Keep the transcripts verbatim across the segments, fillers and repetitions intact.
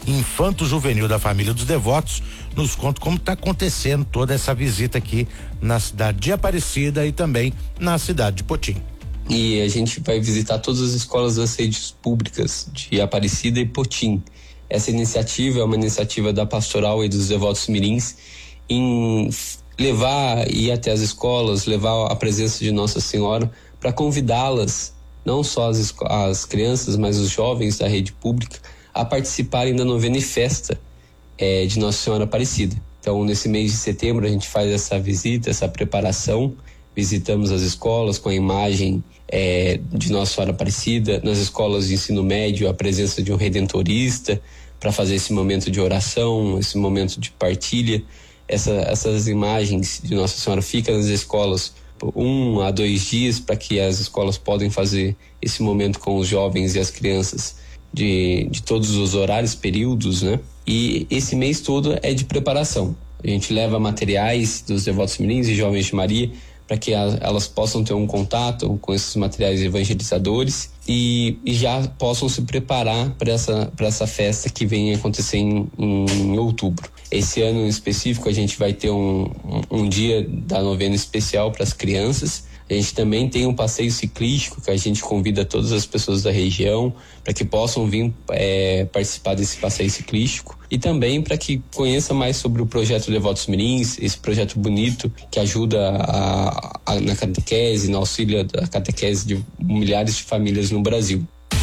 Infanto-Juvenil da Família dos Devotos, nos conta como está acontecendo toda essa visita aqui na cidade de Aparecida e também na cidade de Potim. E a gente vai visitar todas as escolas das redes públicas de Aparecida e Potim. Essa iniciativa é uma iniciativa da Pastoral e dos Devotos Mirins em levar, ir até as escolas, levar a presença de Nossa Senhora para convidá-las, não só as, as crianças, mas os jovens da rede pública, a participarem da novena e festa é, de Nossa Senhora Aparecida. Então, nesse mês de setembro, a gente faz essa visita, essa preparação, visitamos as escolas com a imagem é, de Nossa Senhora Aparecida, nas escolas de ensino médio, a presença de um redentorista, para fazer esse momento de oração, esse momento de partilha. Essa, essas imagens de Nossa Senhora ficam nas escolas por um a dois dias, para que as escolas possam fazer esse momento com os jovens e as crianças de, de todos os horários, períodos, né? E esse mês todo é de preparação. A gente leva materiais dos Devotos Mirins e Jovens de Maria para que a, elas possam ter um contato com esses materiais evangelizadores e, e já possam se preparar para essa, para essa festa que vem acontecer em, em outubro. Esse ano em específico a gente vai ter um, um, um dia da novena especial para as crianças. A gente também tem um passeio ciclístico que a gente convida todas as pessoas da região para que possam vir é, participar desse passeio ciclístico e também para que conheça mais sobre o projeto Devotos Mirins, esse projeto bonito que ajuda a, a, na catequese, no auxílio da catequese de milhares de famílias no Brasil.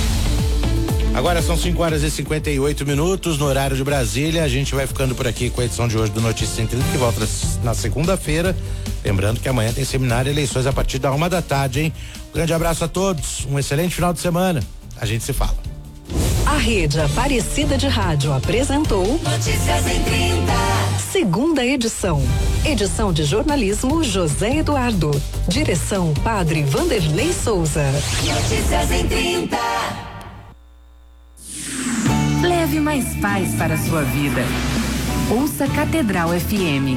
Agora são cinco horas e cinquenta e oito minutos no horário de Brasília. A gente vai ficando por aqui com a edição de hoje do Notícias Sem Trilho, que volta na segunda-feira. Lembrando que amanhã tem seminário e eleições a partir da uma da tarde, hein? Um grande abraço a todos, um excelente final de semana. A gente se fala. A Rede Aparecida de Rádio apresentou Notícias em trinta. Segunda edição. Edição de jornalismo José Eduardo. Direção Padre Vanderlei Souza. Notícias em trinta. Leve mais paz para a sua vida. Ouça Catedral F M.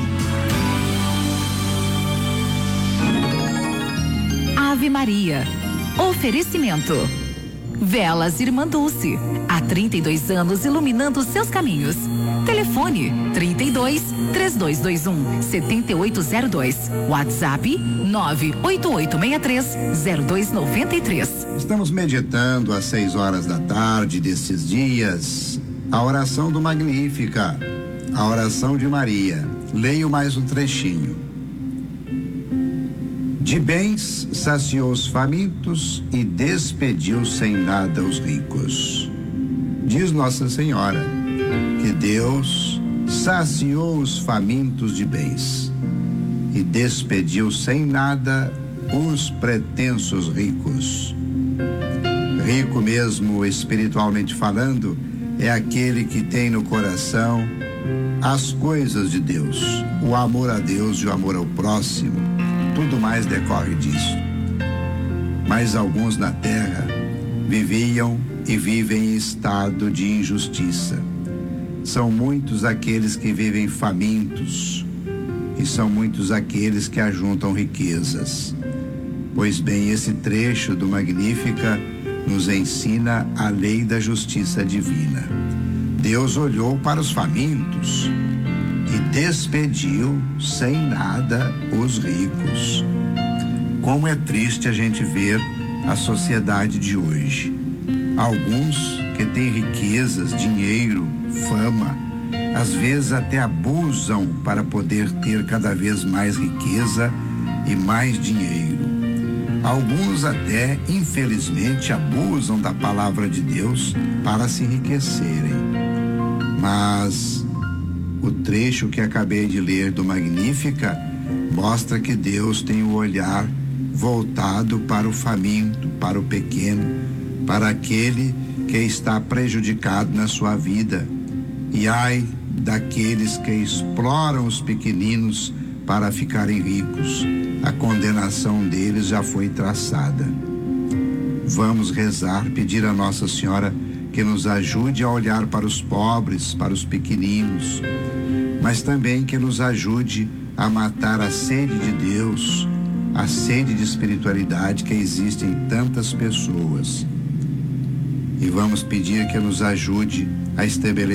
Ave Maria. Oferecimento. Velas Irmã Dulce. Há trinta e dois anos iluminando seus caminhos. Telefone trinta e dois, três dois dois um, sete oito zero dois. WhatsApp nove oito oito seis três, zero dois nove três. Estamos meditando às seis horas da tarde desses dias a oração do Magnífica, a oração de Maria. Leio mais um trechinho. De bens saciou os famintos e despediu sem nada os ricos. Diz Nossa Senhora que Deus saciou os famintos de bens e despediu sem nada os pretensos ricos. Rico mesmo, espiritualmente falando, é aquele que tem no coração as coisas de Deus, o amor a Deus e o amor ao próximo. Tudo mais decorre disso. Mas alguns na terra viviam e vivem em estado de injustiça. São muitos aqueles que vivem famintos e são muitos aqueles que ajuntam riquezas. Pois bem, esse trecho do Magnífica nos ensina a lei da justiça divina. Deus olhou para os famintos e despediu sem nada os ricos. Como é triste a gente ver a sociedade de hoje. Alguns que têm riquezas, dinheiro, fama, às vezes até abusam para poder ter cada vez mais riqueza e mais dinheiro. Alguns até, infelizmente, abusam da palavra de Deus para se enriquecerem. Mas o trecho que acabei de ler do Magnífica mostra que Deus tem o olhar voltado para o faminto, para o pequeno, para aquele que está prejudicado na sua vida. E ai daqueles que exploram os pequeninos para ficarem ricos. A condenação deles já foi traçada. Vamos rezar, pedir a Nossa Senhora que nos ajude a olhar para os pobres, para os pequeninos, mas também que nos ajude a matar a sede de Deus, a sede de espiritualidade que existe em tantas pessoas. E vamos pedir que nos ajude a estabelecer